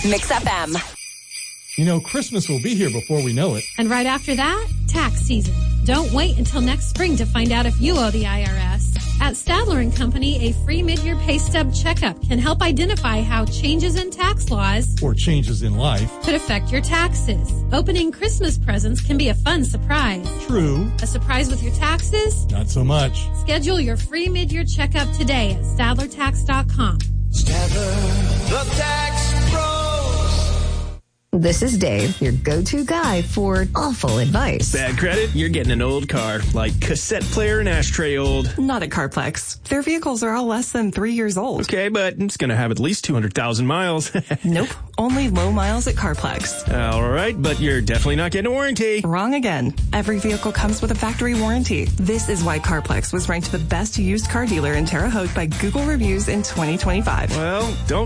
Mix FM. You know, Christmas will be here before we know it. And right after that, tax season. Don't wait until next spring to find out if you owe the IRS. At Stadler & Company, a free mid-year pay stub checkup can help identify how changes in tax laws or changes in life could affect your taxes. Opening Christmas presents can be a fun surprise. True. A surprise with your taxes? Not so much. Schedule your free mid-year checkup today at StadlerTax.com. Stadler, the tax pros. This is Dave, your go-to guy for awful advice. Bad credit? You're getting an old car, like cassette player and ashtray old. Not at CarPlex. Their vehicles are all less than 3 years old. Okay, but it's going to have at least 200,000 miles. Nope. Only low miles at CarPlex. All right, but you're definitely not getting a warranty. Wrong again. Every vehicle comes with a factory warranty. This is why CarPlex was ranked the best used car dealer in Terre Haute by Google reviews in 2025. Well, don't